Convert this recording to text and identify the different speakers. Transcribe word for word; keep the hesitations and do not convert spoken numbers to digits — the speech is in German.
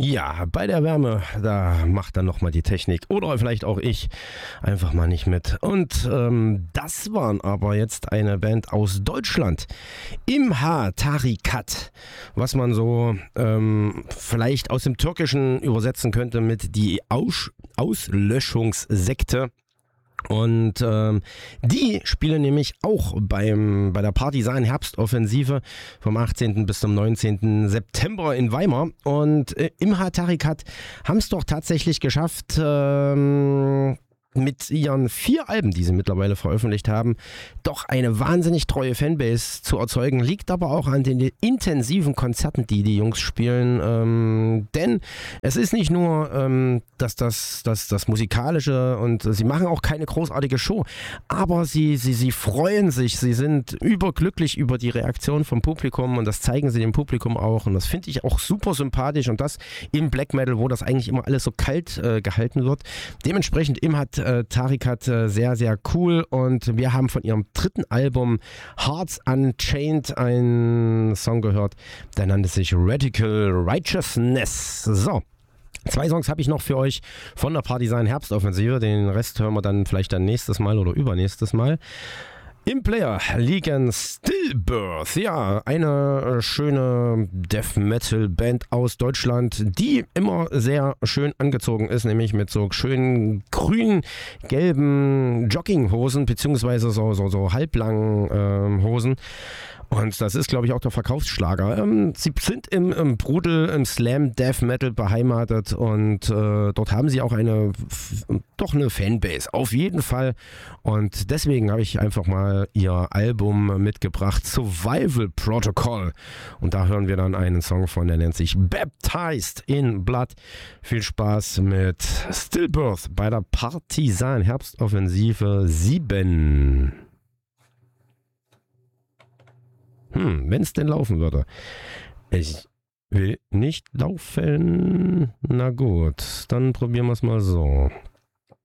Speaker 1: Ja, bei der Wärme, da macht dann nochmal die Technik oder vielleicht auch ich einfach mal nicht mit. Und ähm, das waren aber jetzt eine Band aus Deutschland. Imha Tarikat, was man so ähm, vielleicht aus dem Türkischen übersetzen könnte mit die Aus- Auslöschungssekte. Und ähm, die spielen nämlich auch beim bei der Partisan Herbstoffensive vom achtzehnten bis zum neunzehnten September in Weimar. Und äh, Imha Tarikat haben es doch tatsächlich geschafft, ähm, mit ihren vier Alben, die sie mittlerweile veröffentlicht haben, doch eine wahnsinnig treue Fanbase zu erzeugen. Liegt aber auch an den intensiven Konzerten, die die Jungs spielen. Ähm, denn es ist nicht nur ähm, dass das, das, das Musikalische und sie machen auch keine großartige Show, aber sie, sie, sie freuen sich, sie sind überglücklich über die Reaktion vom Publikum und das zeigen sie dem Publikum auch und das finde ich auch super sympathisch und das im Black Metal, wo das eigentlich immer alles so kalt äh, gehalten wird. Dementsprechend Imha äh, Tarikat äh, sehr, sehr cool und wir haben von ihrem dritten Album Hearts Unchained einen Song gehört, der nannte sich Radical Righteousness. So. Zwei Songs habe ich noch für euch von der Partisan Herbstoffensive. Den Rest hören wir dann vielleicht dann nächstes Mal oder übernächstes Mal. Im Player liegen Stillbirth, ja, eine schöne Death Metal Band aus Deutschland, die immer sehr schön angezogen ist, nämlich mit so schönen grün-gelben Jogginghosen, beziehungsweise so, so, so halblangen ähm, Hosen. Und das ist, glaube ich, auch der Verkaufsschlager. Ähm, sie sind im, im Brudel, im Slam Death Metal beheimatet und äh, dort haben sie auch eine, f- doch eine Fanbase, auf jeden Fall. Und deswegen habe ich einfach mal ihr Album mitgebracht, Survival Protocol. Und da hören wir dann einen Song von, der nennt sich Baptized in Blood. Viel Spaß mit Stillbirth bei der Partisan Herbstoffensive sieben. Hm, wenn es denn laufen würde. Ich will nicht laufen. Na gut, dann probieren wir es mal so.